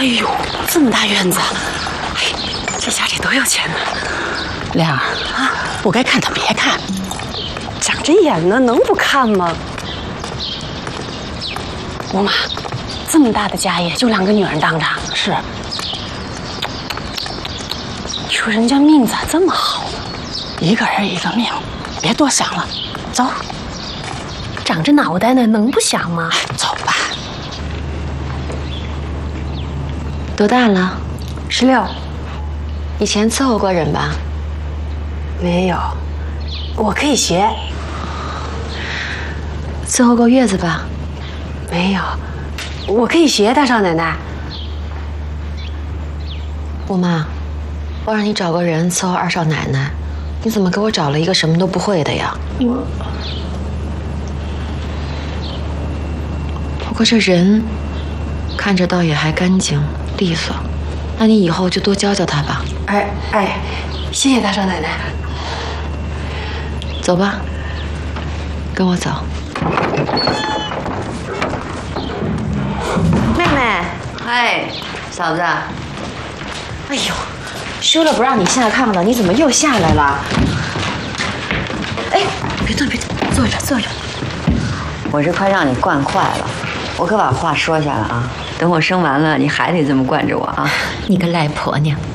哎呦，这么大院子，哎，这家里多有钱呢！ 亮儿啊，不该看的别看， 长着眼呢，能不看吗？吴妈，这么大的家业，就2个女人当着， 是。 你说人家命咋这么好呢？ 一个人一个命，别多想了，走。 长着脑袋呢，能不想吗？ 走吧。 多大了 ？16。 以前伺候过人吧？ 没有，我可以学。 伺候过月子吧？ 没有，我可以学，大少奶奶。 姑妈，我让你找个人伺候二少奶奶，你怎么给我找了一个什么都不会的呀？不过这人看着倒也还干净利索，那你以后就多教教他吧。 哎，谢谢大少奶奶。 走吧，跟我走。 妹妹， 哎，嫂子。 哎呦，说了不让你下炕的，你怎么又下来了？哎，别动，坐着坐着。 我是快让你惯坏了，我可把话说下了啊！等我生完了，你还得这么惯着我啊！ 你个赖婆娘！